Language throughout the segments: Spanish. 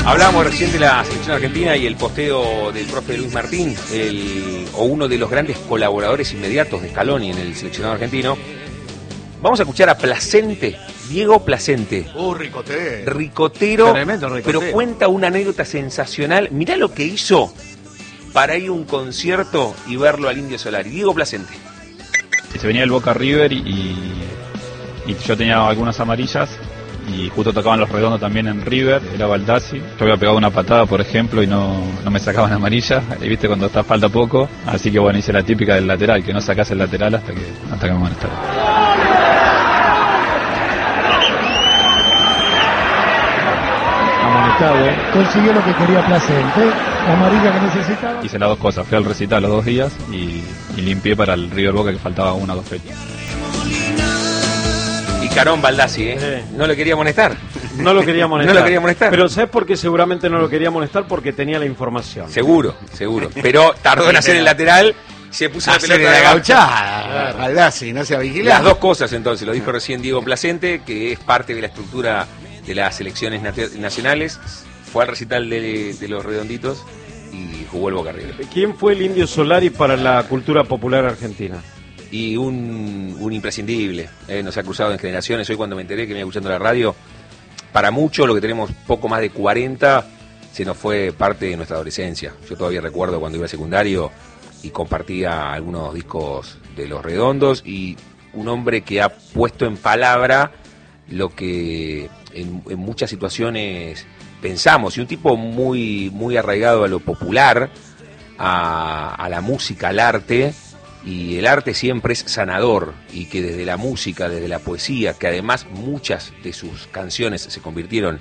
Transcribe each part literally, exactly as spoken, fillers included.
Hablábamos recién de la selección argentina y el posteo del profe Luis Martín, el, o uno de los grandes colaboradores inmediatos de Scaloni en el seleccionado argentino. Vamos a escuchar a Placente, Diego Placente. Uh, ricotero. Ricotero, Tremendo ricotero. Pero cuenta una anécdota sensacional. Mirá lo que hizo para ir a un concierto y verlo al Indio Solari. Diego Placente. Se venía el Boca River y, y yo tenía algunas amarillas y justo tocaban los redondos también en River, era Baldassi. Yo había pegado una patada, por ejemplo, y no, no me sacaban amarilla, y viste cuando está falta poco, así que bueno, hice la típica del lateral, que no sacás el lateral hasta que, hasta que me amonestaron. Amonestado, consiguió lo que quería Placente, la amarilla que necesitaba. Hice las dos cosas, fui al recital los dos días y, y limpié para el River Boca que faltaba una o dos fechas. Y Carón Baldassi, ¿eh? Sí. No lo quería amonestar. No lo quería molestar. No lo quería molestar. Pero ¿sabes por qué seguramente no lo quería molestar? Porque tenía la información. Seguro, seguro. Pero tardó en hacer el lateral, se puso la Hacer pelota la de gauchada, Baldassi, no se ha vigilado. Las dos cosas entonces, lo dijo recién Diego Placente, que es parte de la estructura de las selecciones nat- nacionales, fue al recital de, de los redonditos y jugó el Boca River. ¿Quién fue el Indio Solari para la cultura popular argentina? Y un, un imprescindible, eh, nos ha cruzado en generaciones. Hoy cuando me enteré que me iba escuchando la radio, para muchos, lo que tenemos poco más de cuarenta, se nos fue parte de nuestra adolescencia. Yo todavía recuerdo cuando iba al secundario y compartía algunos discos de Los Redondos, y un hombre que ha puesto en palabra lo que en, en muchas situaciones pensamos, y un tipo muy, muy arraigado a lo popular, a, a la música, al arte. Y el arte siempre es sanador, y que desde la música, desde la poesía, que además muchas de sus canciones se convirtieron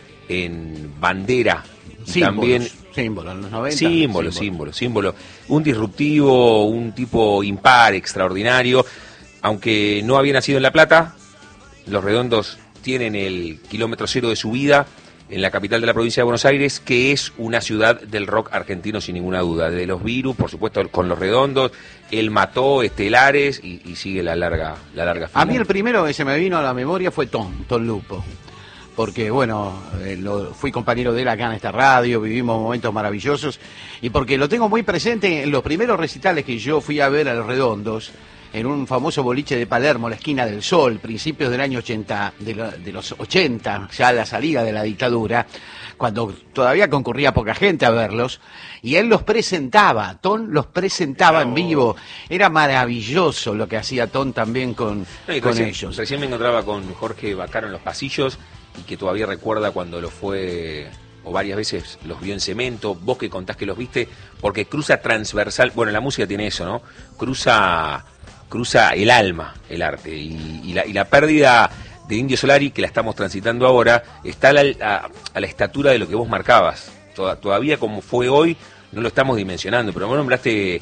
en bandera, y Símbolos, también símbolos, en los noventa. símbolo, símbolo, símbolo, un disruptivo, un tipo impar, extraordinario. Aunque no había nacido en La Plata, Los Redondos tienen el kilómetro cero de su vida en la capital de la provincia de Buenos Aires, que es una ciudad del rock argentino sin ninguna duda. De los Virus, por supuesto, con Los Redondos, él mató Estelares y, y sigue la larga, la larga fila. A mí el primero que se me vino a la memoria fue Tom, Tom Lupo. Porque, bueno, eh, lo, fui compañero de él acá en esta radio, vivimos momentos maravillosos. Y porque lo tengo muy presente en los primeros recitales que yo fui a ver a Los Redondos, en un famoso boliche de Palermo, la Esquina del Sol, principios del año ochenta, de, lo, de los ochenta, ya a la salida de la dictadura, cuando todavía concurría poca gente a verlos, y él los presentaba, Tom los presentaba en vivo. Era maravilloso lo que hacía Tom también con, No, con recién, ellos. Recién me encontraba con Jorge Bacaro en los pasillos, y que todavía recuerda cuando lo fue, o varias veces los vio en Cemento. Vos que contás que los viste, porque cruza transversal, bueno, la música tiene eso, ¿no? Cruza... cruza el alma, el arte, y, y, la, y la pérdida de Indio Solari, que la estamos transitando ahora, está a la, a, a la estatura de lo que vos marcabas. Toda, todavía como fue hoy, no lo estamos dimensionando, pero vos nombraste,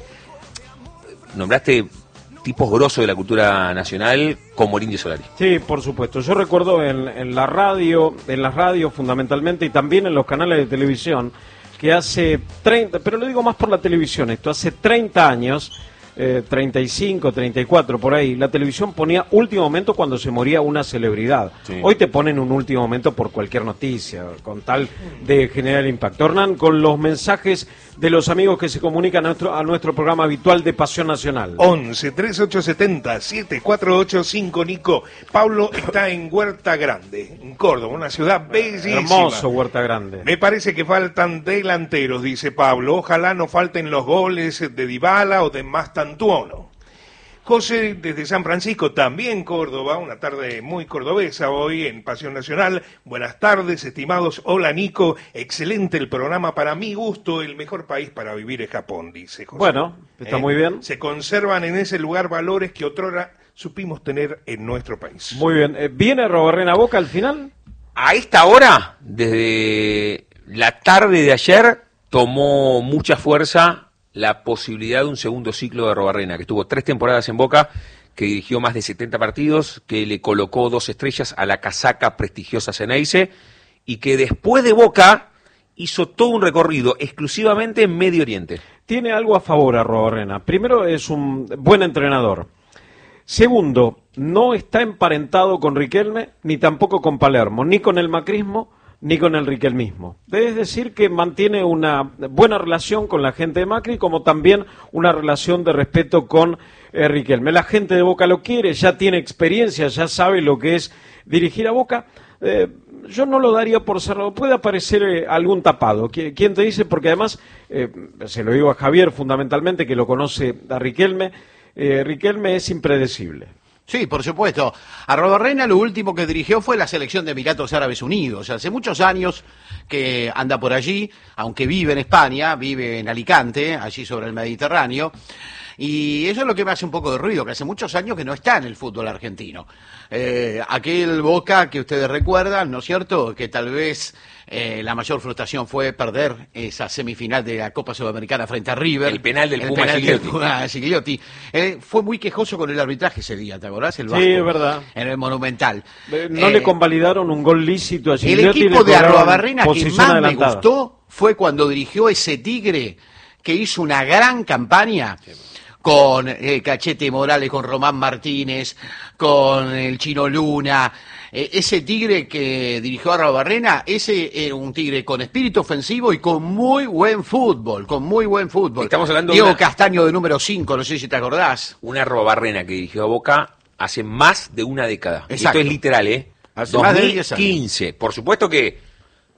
nombraste tipos grosos de la cultura nacional como el Indio Solari. Sí, por supuesto. Yo recuerdo en, en la radio, en las radios fundamentalmente, y también en los canales de televisión, que hace treinta, pero lo digo más por la televisión, esto hace treinta años... Eh, treinta y cinco, treinta y cuatro por ahí, la televisión ponía último momento cuando se moría una celebridad. Sí. Hoy te ponen un último momento por cualquier noticia, con tal de generar impacto. Hernán, con los mensajes de los amigos que se comunican a nuestro, a nuestro programa habitual de Pasión Nacional. once, treinta y ocho setenta, setenta y cuatro ochenta y cinco, Nico. Pablo está en Huerta Grande, en Córdoba, una ciudad bellísima. Hermoso Huerta Grande. Me parece que faltan delanteros, dice Pablo. Ojalá no falten los goles de Dybala o de Mastantuono. José, desde San Francisco, también Córdoba, una tarde muy cordobesa hoy en Pasión Nacional. Buenas tardes, estimados. Hola, Nico. Excelente el programa. Para mi gusto, el mejor país para vivir es Japón, dice José. Bueno, está eh, muy bien. Se conservan en ese lugar valores que otrora supimos tener en nuestro país. Muy bien. Eh, ¿Viene Robarrena Boca al final? A esta hora, desde la tarde de ayer, tomó mucha fuerza la posibilidad de un segundo ciclo de Robarrena, que estuvo tres temporadas en Boca, que dirigió más de setenta partidos, que le colocó dos estrellas a la casaca prestigiosa Ceneice, y que después de Boca hizo todo un recorrido exclusivamente en Medio Oriente. Tiene algo a favor a Robarrena. Primero, es un buen entrenador. Segundo, no está emparentado con Riquelme, ni tampoco con Palermo, ni con el macrismo, ni con el riquelmismo. Es decir, que mantiene una buena relación con la gente de Macri, como también una relación de respeto con eh, Riquelme. La gente de Boca lo quiere, ya tiene experiencia, ya sabe lo que es dirigir a Boca. Eh, yo no lo daría por cerrado. Puede aparecer eh, algún tapado. ¿Quién te dice? Porque además, eh, se lo digo a Javier fundamentalmente, que lo conoce a Riquelme, eh, Riquelme es impredecible. Sí, por supuesto. Arrobarrena lo último que dirigió fue la selección de Emiratos Árabes Unidos. Hace muchos años que anda por allí, aunque vive en España, vive en Alicante, allí sobre el Mediterráneo. Y eso es lo que me hace un poco de ruido, que hace muchos años que no está en el fútbol argentino. Eh, aquel Boca que ustedes recuerdan, ¿no es cierto?, que tal vez eh, la mayor frustración fue perder esa semifinal de la Copa Sudamericana frente a River. El penal del el Puma penal Gigliotti. del Puma Gigliotti. Eh, fue muy quejoso con el arbitraje ese día, ¿te acordás? El Vasco, sí, es verdad. En el Monumental. Eh, no eh, le convalidaron un gol lícito a Gigliotti. El equipo de Arrobarrena que posición más adelantada. me gustó fue cuando dirigió ese Tigre que hizo una gran campaña con eh, Cachete Morales, con Román Martínez, con el Chino Luna. Eh, ese Tigre que dirigió a Arrobarrena, ese era un Tigre con espíritu ofensivo y con muy buen fútbol, con muy buen fútbol. Estamos hablando Diego de una... Castaño de número cinco, no sé si te acordás. Una Arrobarrena que dirigió a Boca hace más de una década. Exacto. Esto es literal, ¿eh? Hace más de diez dos mil quince. Por supuesto que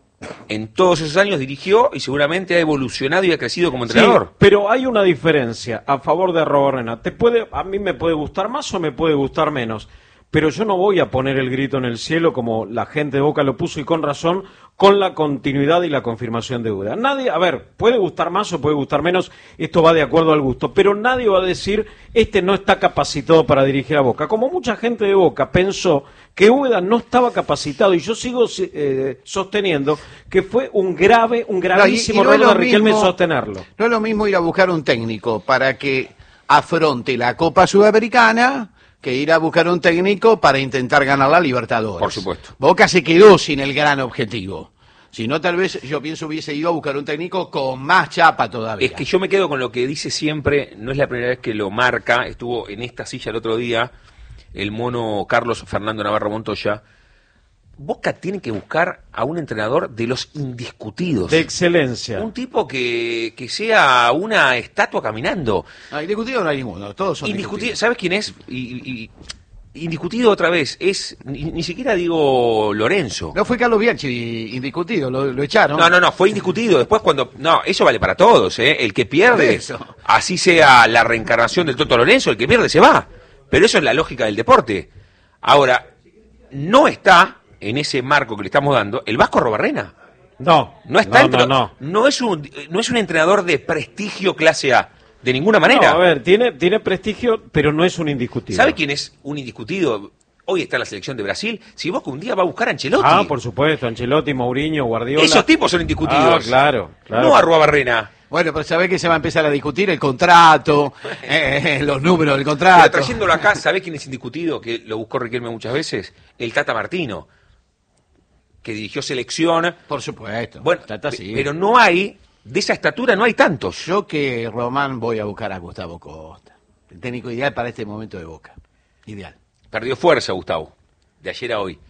en todos esos años dirigió y seguramente ha evolucionado y ha crecido como entrenador. Sí, pero hay una diferencia a favor de Arrobarrena. Te puede, a mí me puede gustar más o me puede gustar menos, pero yo no voy a poner el grito en el cielo como la gente de Boca lo puso, y con razón, con la continuidad y la confirmación de Uda. Nadie, a ver, puede gustar más o puede gustar menos, esto va de acuerdo al gusto, pero nadie va a decir, este no está capacitado para dirigir a Boca. Como mucha gente de Boca pensó que Uda no estaba capacitado, y yo sigo eh, sosteniendo que fue un grave, un gravísimo No, y- y no error es lo de Riquelme mismo- sostenerlo. No es lo mismo ir a buscar un técnico para que afronte la Copa Sudamericana que ir a buscar un técnico para intentar ganar la Libertadores. Por supuesto. Boca se quedó sin el gran objetivo. Si no, tal vez yo pienso hubiese ido a buscar un técnico con más chapa todavía. Es que yo me quedo con lo que dice siempre, no es la primera vez que lo marca, estuvo en esta silla el otro día, el mono Carlos Fernando Navarro Montoya. Boca tiene que buscar a un entrenador de los indiscutidos. De excelencia. Un tipo que, que sea una estatua caminando. No, indiscutido no hay ninguno, todos son Indiscutido, discutidos. ¿sabes quién es? Y, y- y- indiscutido otra vez, es ni, ni siquiera digo Lorenzo. No fue Carlos Bianchi indiscutido, lo, lo echaron. No, no, no, fue indiscutido. Después cuando... No, eso vale para todos, ¿eh? El que pierde, Eso. así sea la reencarnación del Toto Lorenzo, el que pierde se va. Pero eso es la lógica del deporte. Ahora, no está en ese marco que le estamos dando el Vasco Arrobarrena. No, No está no, entre- no, no. no es un no es un entrenador de prestigio clase A, de ninguna manera. No, a ver, tiene, tiene prestigio, pero no es un indiscutible. ¿Sabe quién es un indiscutido? Hoy está en la selección de Brasil. Si Boca un día va a buscar a Ancelotti. Ah, por supuesto, Ancelotti, Mourinho, Guardiola. Esos tipos son indiscutidos. Ah, claro, claro. No Arrobarrena. Bueno, pero sabés que se va a empezar a discutir el contrato, eh, los números del Pero contrato. trayéndolo acá, ¿sabés quién es indiscutido? Que lo buscó Riquelme muchas veces. El Tata Martino, que dirigió selección. Por supuesto. Bueno, Tata, sí. pero no hay, de esa estatura no hay tantos. Yo que Román voy a buscar a Gustavo Costa, el técnico ideal para este momento de Boca. Ideal. Perdió fuerza, Gustavo, de ayer a hoy.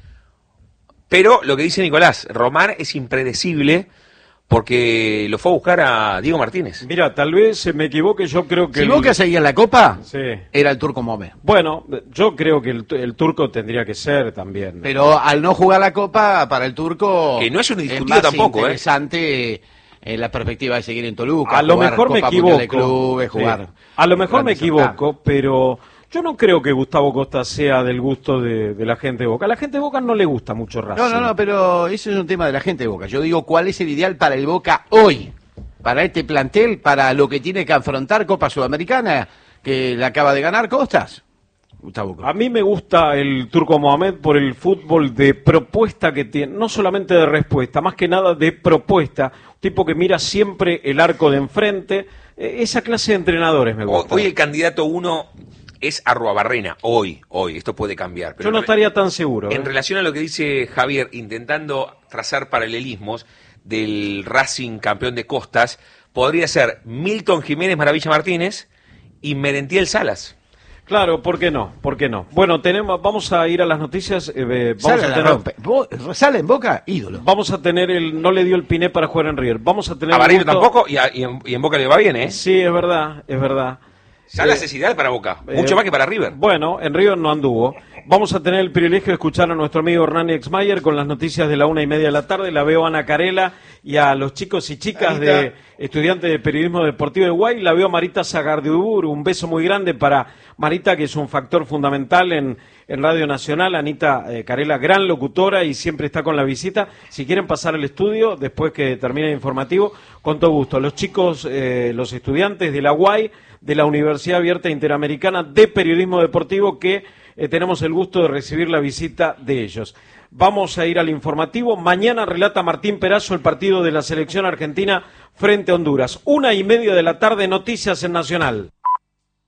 Pero lo que dice Nicolás, Román es impredecible porque lo fue a buscar a Diego Martínez. Mira, tal vez me equivoque, yo creo que... Si el- Boca seguía en la Copa, Sí. era el Turco Mohamed. Bueno, yo creo que el, el turco tendría que ser también. Pero al no jugar la Copa, para el Turco... Que no es un es indiscutido más tampoco, ¿eh? interesante eh, la perspectiva de seguir en Toluca. A lo jugar mejor me Copa Mundial de equivoco. Clubes, Sí. jugar A lo mejor me grandes certames. equivoco, pero yo no creo que Gustavo Costa sea del gusto de, de la gente de Boca. A la gente de Boca no le gusta mucho Racing. No, no, no, pero ese es un tema de la gente de Boca. Yo digo, ¿cuál es el ideal para el Boca hoy? Para este plantel, para lo que tiene que afrontar Copa Sudamericana, que le acaba de ganar Costas. Gustavo Costa. A mí me gusta el Turco Mohamed por el fútbol de propuesta que tiene, no solamente de respuesta, más que nada de propuesta. Un tipo que mira siempre el arco de enfrente. Eh, esa clase de entrenadores me Hoy, gusta. hoy el candidato uno es Arrobarrena. Hoy, hoy, esto puede cambiar. Pero Yo no en re- estaría tan seguro. En ¿eh? relación a lo que dice Javier, intentando trazar paralelismos del Racing campeón de Costas, podría ser Milton Jiménez Maravilla Martínez y Merentiel Salas. Claro, ¿por qué no? ¿Por qué no? Bueno, tenemos, vamos a ir a las noticias. Eh, vamos Sale a la tener, rompe. Bo- Sale en Boca, ídolo. Vamos a tener el, no le dio el Piné para jugar en River. Vamos a tener A el Vareiro gusto- tampoco y, a- y en, y en Boca le va bien, ¿eh? Sí, es verdad, es verdad. Ya Eh, la necesidad para Boca, eh, mucho más que para River. Bueno, en River no anduvo. Vamos a tener el privilegio de escuchar a nuestro amigo Hernán Exmayer con las noticias de la una y media de la tarde. La veo a Ana Carela y a los chicos y chicas Anita. de estudiantes de periodismo deportivo de Guay. La veo a Marita Sagardibur. Un beso muy grande para Marita, que es un factor fundamental en, en Radio Nacional. Anita eh, Carela, gran locutora y siempre está con la visita. Si quieren pasar al estudio, después que termine el informativo, con todo gusto. Los chicos, eh, los estudiantes de la Guay, de la Universidad Abierta Interamericana de Periodismo Deportivo, que eh, tenemos el gusto de recibir la visita de ellos. Vamos a ir al informativo. Mañana relata Martín Perazo el partido de la selección argentina frente a Honduras. Una y media de la tarde, noticias en Nacional.